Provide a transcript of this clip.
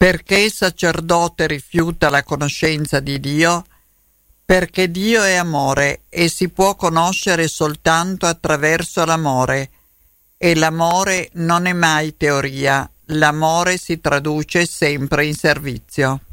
Perché il sacerdote rifiuta la conoscenza di Dio? Perché Dio è amore e si può conoscere soltanto attraverso l'amore. E l'amore non è mai teoria, l'amore si traduce sempre in servizio.